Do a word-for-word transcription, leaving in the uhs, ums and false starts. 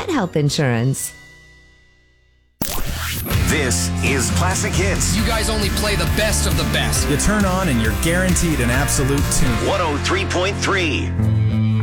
health insurance. This is Classic Hits. You guys only play the best of the best. You turn on and you're guaranteed an absolute tune. one oh three point three.